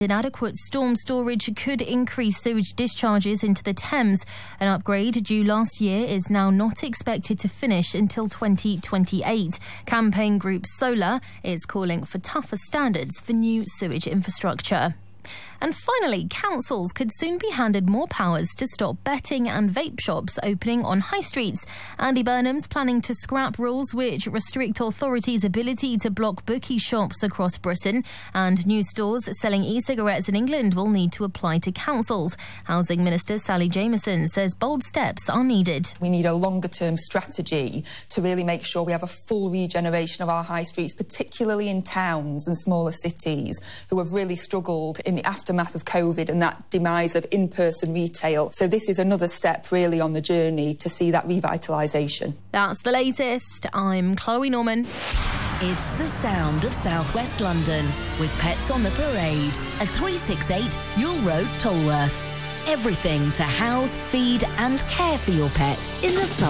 Inadequate storm storage could increase sewage discharges into the Thames. An upgrade due last year is now not expected to finish until 2028. Campaign group Solar is calling for tougher standards for new sewage infrastructure. And finally, councils could soon be handed more powers to stop betting and vape shops opening on high streets. Andy Burnham's planning to scrap rules which restrict authorities' ability to block bookie shops across Britain. And new stores selling e-cigarettes in England will need to apply to councils. Housing Minister Sally Jamieson says bold steps are needed. We need a longer-term strategy to really make sure we have a full regeneration of our high streets, particularly in towns and smaller cities who have really struggled in the aftermath of COVID and that demise of in-person retail. So this is another step really on the journey to see that revitalisation. That's the latest. I'm Chloe Norman. It's the sound of South West London with Pets on the Parade at 368 Yule Road, Tolworth. Everything to house, feed and care for your pet in the summer.